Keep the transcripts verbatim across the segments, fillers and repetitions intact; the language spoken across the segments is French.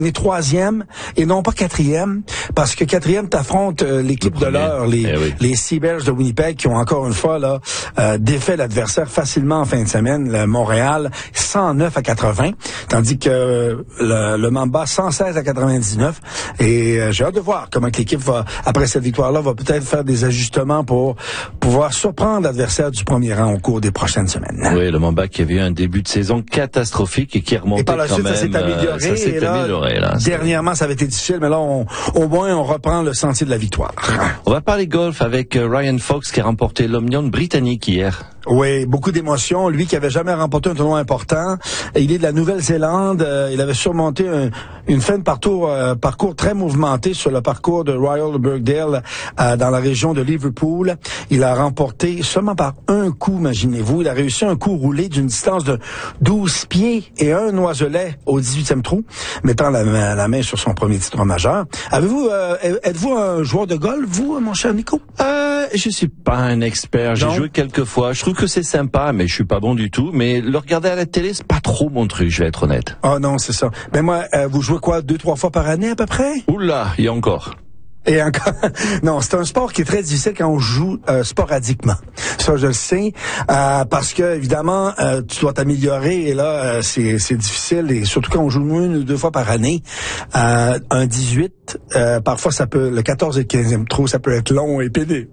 est troisième et non pas quatrième, parce que quatrième t'affrontes euh, l'équipe de l'heure, les, eh oui. les Sea Bears de Winnipeg, qui ont encore une fois là euh, défait l'adversaire facilement en fin de semaine, le Montréal cent neuf à quatre-vingts, tandis que euh, le, le Mamba cent seize à quatre-vingt-dix-neuf. Et euh, j'ai hâte de voir comment l'équipe va, après cette victoire-là, va peut-être faire des ajustements pour pouvoir surprendre l'adversaire du premier rang au cours des prochaines semaines. Oui, le Mamba qui avait eu un début de saison catastrophique et qui est remonté et par la quand suite, même. Ça s'est amélioré. Euh, ça s'est là, amélioré. Là, dernièrement, ça avait été difficile, mais là, on, au moins, on reprend le sentier de la victoire. On va parler golf avec Ryan Fox qui a remporté l'Omnium britannique hier. Oui, beaucoup d'émotions. Lui qui avait jamais remporté un tournoi important. Il est de la Nouvelle-Zélande. Il avait surmonté un, une fin de parcours, euh, parcours très mouvementé sur le parcours de Royal Birkdale euh, dans la région de Liverpool. Il a remporté seulement par un coup, imaginez-vous. Il a réussi un coup roulé d'une distance de douze pieds et un noiselet au dix-huitième trou, mettant la, la main sur son premier titre majeur. Avez-vous, euh, êtes-vous un joueur de golf, vous, mon cher Nico? Euh, je suis pas un expert. J'ai non. joué quelques fois. Je trouve que c'est sympa, mais je suis pas bon du tout. Mais le regarder à la télé, c'est pas trop mon truc, je vais être honnête. Ah oh non, c'est ça. Mais moi, euh, vous jouez quoi, deux, trois fois par année à peu près? Oula, il y a encore. Et encore, non, c'est un sport qui est très difficile quand on joue euh, sporadiquement. Ça, je le sais, euh, parce que évidemment, euh, tu dois t'améliorer et là, euh, c'est c'est difficile et surtout quand on joue une ou deux fois par année. Euh, un dix-huit, euh, parfois ça peut, le quatorze et le quinzième trou, ça peut être long et pénible.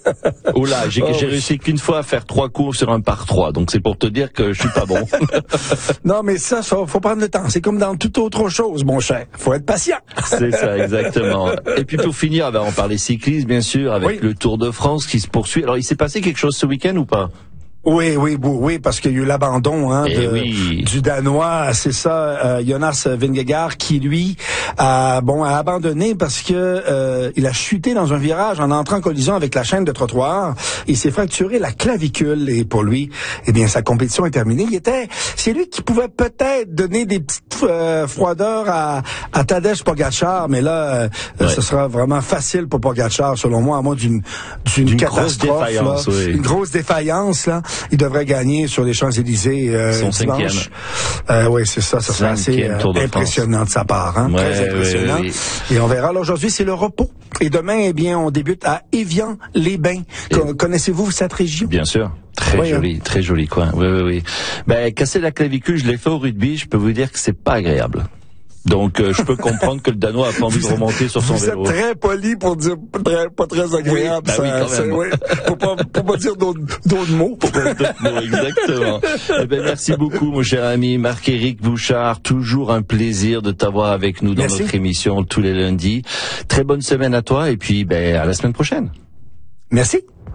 Oula, j'ai, oh, j'ai réussi qu'une fois à faire trois coups sur un par trois, donc c'est pour te dire que je suis pas bon. Non, mais ça, ça, faut prendre le temps. C'est comme dans toute autre chose, mon cher. Faut être patient. C'est ça, exactement. Et puis pour finir, on parlait cyclisme, bien sûr, avec oui. le Tour de France qui se poursuit. Alors, il s'est passé quelque chose ce week-end ou pas? Oui, oui, oui, parce qu'il y a eu l'abandon hein, de, oui. du Danois, c'est ça, euh, Jonas Vingegaard, qui lui a bon a abandonné parce que euh, il a chuté dans un virage en entrant en collision avec la chaîne de trottoir. Il s'est fracturé la clavicule et pour lui, eh bien, sa compétition est terminée. Il était, c'est lui qui pouvait peut-être donner des petites euh, froideurs à, à Tadej Pogačar, mais là, euh, ouais. ce sera vraiment facile pour Pogačar, selon moi, à moins d'une d'une, d'une catastrophe, grosse défaillance, là, oui. une grosse défaillance là. Il devrait gagner sur les Champs-Élysées euh, son dimanche. Cinquième. Euh, oui, c'est ça. Ça serait assez euh, de impressionnant de sa part. Hein? Ouais, Très impressionnant. Oui, oui. Et on verra. Alors, aujourd'hui, c'est le repos. Et demain, eh bien, on débute à Évian-les-Bains. Et... Connaissez-vous cette région? Bien sûr. Très oui, joli, hein. très joli coin. Oui, oui, oui. Ben, casser la clavicule, je l'ai fait au rugby. Je peux vous dire que c'est pas agréable. Donc, euh, je peux comprendre que le Danois a pas envie de remonter sur son vous vélo. Vous êtes très poli pour dire très, pas très agréable. Oui, bah ça, oui, quand même. Oui, pour pas, pour pas dire d'autres, d'autres mots. Pour pas d'autres mots, exactement. Eh ben, merci beaucoup, mon cher ami Marc-Éric Bouchard. Toujours un plaisir de t'avoir avec nous dans merci. notre émission tous les lundis. Très bonne semaine à toi et puis, ben, à la semaine prochaine. Merci.